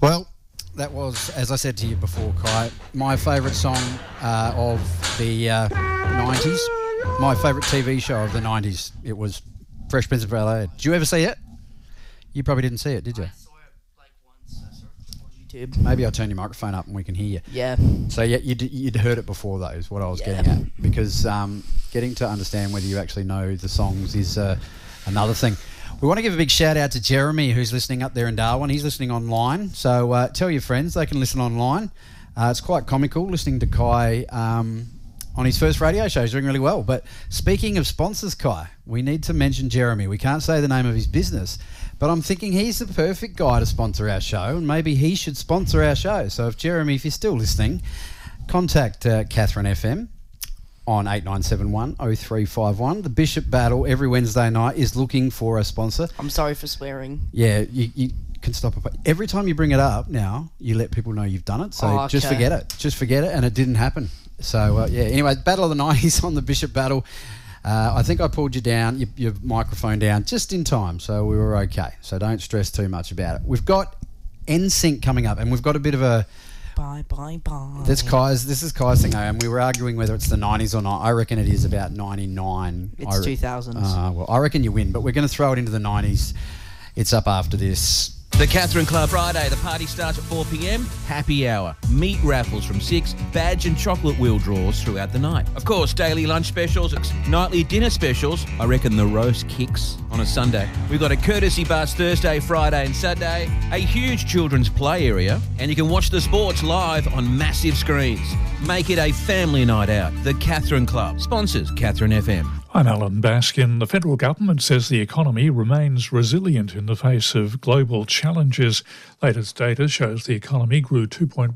Well, that was, as I said to you before, Kai, my favourite song of the 90s. My favourite TV show of the 90s. It was Fresh Prince of Bel-Air. Did you ever see it? You probably didn't see it, did you? I saw it like once. I saw it on YouTube. Maybe I'll turn your microphone up and we can hear you. Yeah. So yeah, you'd heard it before, though, is what I was getting at. Because getting to understand whether you actually know the songs is another thing. We want to give a big shout out to Jeremy, who's listening up there in Darwin. He's listening online. So tell your friends they can listen online. It's quite comical listening to Kai on his first radio show. He's doing really well. But speaking of sponsors, Kai, we need to mention Jeremy. We can't say the name of his business, but I'm thinking he's the perfect guy to sponsor our show, and maybe he should sponsor our show. So if Jeremy, if you're still listening, contact Catherine FM on 8971 0351. The Bishop Battle every Wednesday night is looking for a sponsor. I'm sorry for swearing. Yeah, you can stop it. Every time you bring it up now, you let people know you've done it. So just forget it. Just forget it, and it didn't happen. So, yeah, anyway, Battle of the 90s on the Bishop Battle. I think I pulled you down, your microphone down just in time, so we were okay. So don't stress too much about it. We've got NSYNC coming up, and we've got a bit of a... Bye. This is Kai's thing, and we were arguing whether it's the 90s or not. I reckon it is about 99. It's 2000s. Well, I reckon you win, but we're going to throw it into the 90s. It's up after this. The Catherine Club Friday. The party starts at 4 p.m. Happy hour. Meat raffles from 6. Badge and chocolate wheel draws throughout the night. Of course, daily lunch specials, nightly dinner specials. I reckon the roast kicks on a Sunday. We've got a courtesy bus Thursday, Friday and Saturday. A huge children's play area. And you can watch the sports live on massive screens. Make it a family night out. The Catherine Club. Sponsors Catherine FM. I'm Alan Baskin. The federal government says the economy remains resilient in the face of global challenges. Latest data shows the economy grew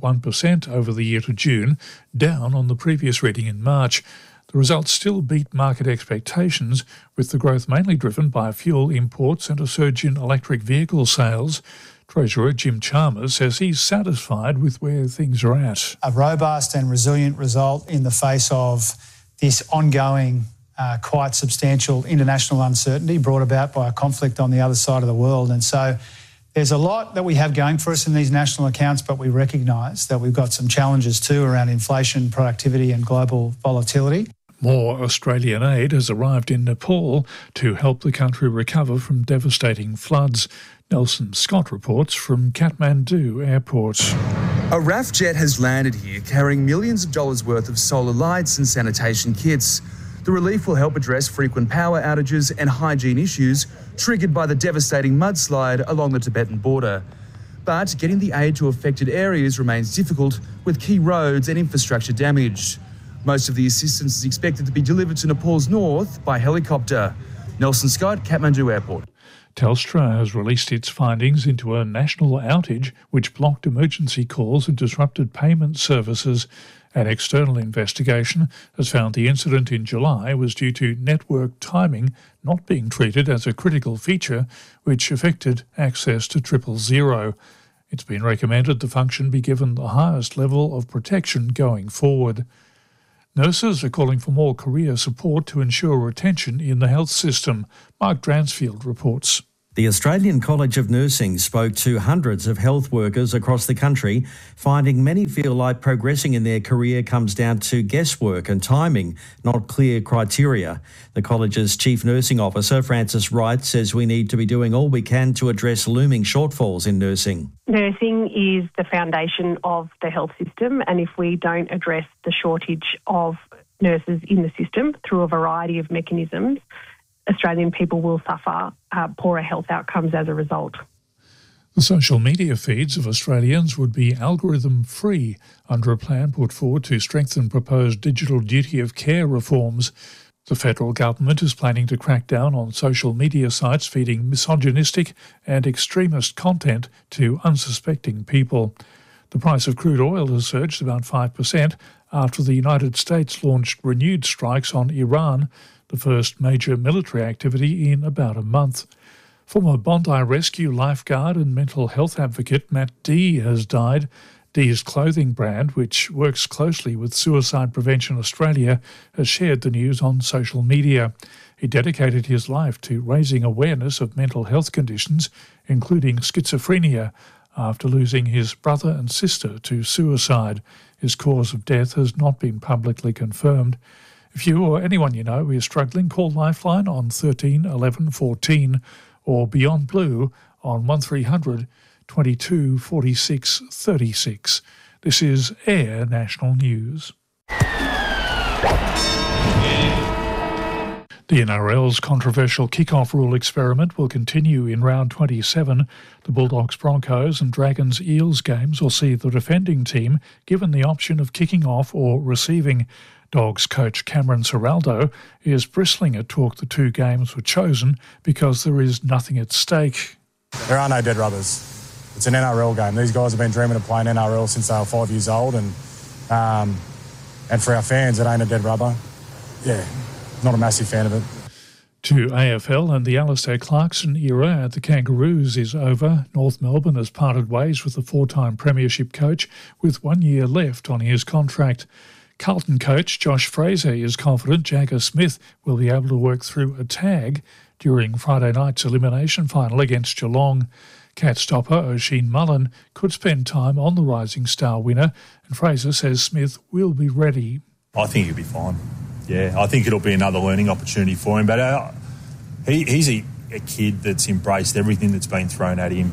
2.1% over the year to June, down on the previous reading in March. The results still beat market expectations, with the growth mainly driven by fuel imports and a surge in electric vehicle sales. Treasurer Jim Chalmers says he's satisfied with where things are at. A robust and resilient result in the face of this ongoing quite substantial international uncertainty brought about by a conflict on the other side of the world. And so there's a lot that we have going for us in these national accounts, but we recognise that we've got some challenges too around inflation, productivity and global volatility. More Australian aid has arrived in Nepal to help the country recover from devastating floods. Nelson Scott reports from Kathmandu Airport. A RAF jet has landed here carrying millions of dollars worth of solar lights and sanitation kits. The relief will help address frequent power outages and hygiene issues triggered by the devastating mudslide along the Tibetan border. But getting the aid to affected areas remains difficult, with key roads and infrastructure damaged. Most of the assistance is expected to be delivered to Nepal's north by helicopter. Nelson Scott, Kathmandu Airport. Telstra has released its findings into a national outage which blocked emergency calls and disrupted payment services. An external investigation has found the incident in July was due to network timing not being treated as a critical feature, which affected access to 000. It's been recommended the function be given the highest level of protection going forward. Nurses are calling for more career support to ensure retention in the health system. Mark Dransfield reports. The Australian College of Nursing spoke to hundreds of health workers across the country, finding many feel like progressing in their career comes down to guesswork and timing, not clear criteria. The college's Chief Nursing Officer, Frances Wright, says we need to be doing all we can to address looming shortfalls in nursing. Nursing is the foundation of the health system, and if we don't address the shortage of nurses in the system through a variety of mechanisms, Australian people will suffer poorer health outcomes as a result. The social media feeds of Australians would be algorithm-free under a plan put forward to strengthen proposed digital duty of care reforms. The federal government is planning to crack down on social media sites feeding misogynistic and extremist content to unsuspecting people. The price of crude oil has surged about 5% after the United States launched renewed strikes on Iran, the first major military activity in about a month. Former Bondi Rescue lifeguard and mental health advocate Matt Dee has died. Dee's clothing brand, which works closely with Suicide Prevention Australia, has shared the news on social media. He dedicated his life to raising awareness of mental health conditions, including schizophrenia, after losing his brother and sister to suicide. His cause of death has not been publicly confirmed. If you or anyone you know is struggling, call Lifeline on 13 11 14 or Beyond Blue on 1300 22 46 36. This is Air National News. The NRL's controversial kick-off rule experiment will continue in round 27. The Bulldogs, Broncos and Dragons Eels games will see the defending team given the option of kicking off or receiving. Dogs coach Cameron Ciraldo is bristling at talk the two games were chosen because there is nothing at stake. There are no dead rubbers. It's an NRL game. These guys have been dreaming of playing NRL since they were 5 years old, and for our fans, it ain't a dead rubber. Yeah, not a massive fan of it. To AFL, and the Alistair Clarkson era at the Kangaroos is over. North Melbourne has parted ways with the four-time premiership coach with 1 year left on his contract. Carlton coach Josh Fraser is confident Jagger Smith will be able to work through a tag during Friday night's elimination final against Geelong. Cat stopper Oisin Mullen could spend time on the Rising Star winner, and Fraser says Smith will be ready. I think he'll be fine. Yeah, I think it'll be another learning opportunity for him. But he's a kid that's embraced everything that's been thrown at him.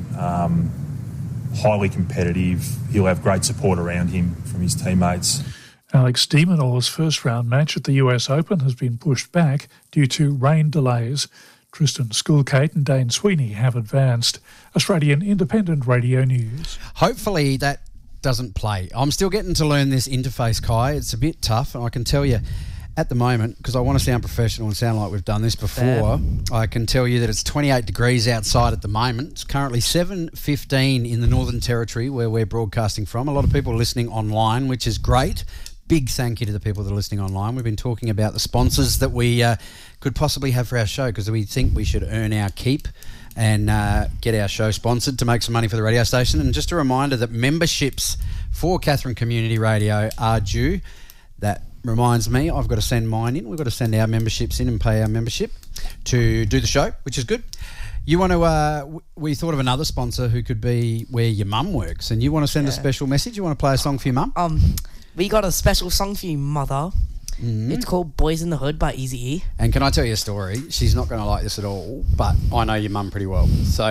Highly competitive. He'll have great support around him from his teammates. Alex de Minaur's first-round match at the US Open has been pushed back due to rain delays. Tristan Skulkate and Dane Sweeney have advanced. Australian Independent Radio News. Hopefully that doesn't play. I'm still getting to learn this interface, Kai. It's a bit tough, and I can tell you at the moment, because I want to sound professional and sound like we've done this before, I can tell you that it's 28 degrees outside at the moment. It's currently 7:15 in the Northern Territory where we're broadcasting from. A lot of people are listening online, which is great. Big thank you to the people that are listening online. We've been talking about the sponsors that we could possibly have for our show, because we think we should earn our keep and get our show sponsored to make some money for the radio station. And just a reminder that memberships for Katherine Community Radio are due. That reminds me, I've got to send mine in. We've got to send our memberships in and pay our membership to do the show, which is good. You want to? We thought of another sponsor who could be where your mum works, and you want to send a special message. You want to play a song for your mum? We got a special song for you, Mother. Mm-hmm. It's called Boys in the Hood by Eazy-E. And can I tell you a story? She's not going to like this at all, but I know your mum pretty well. So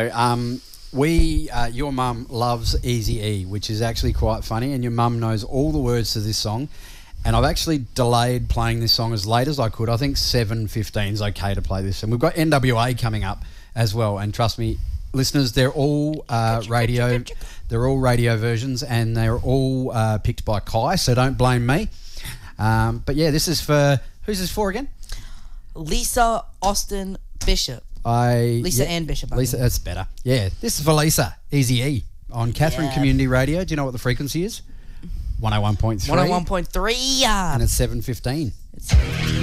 your mum loves Eazy-E, which is actually quite funny, and your mum knows all the words to this song. And I've actually delayed playing this song as late as I could. I think 7:15 is okay to play this. And we've got NWA coming up as well. And trust me, listeners, they're all radio. They're all radio versions, and they're all picked by Kai, so don't blame me. But yeah, this is for... Who's this for again? Lisa Austin Bishop. Lisa Ann Bishop. Lisa, that's better. Yeah, this is for Lisa, Eazy-E, on Katherine Community Radio. Do you know what the frequency is? 101.3. 101.3. And it's 7:15.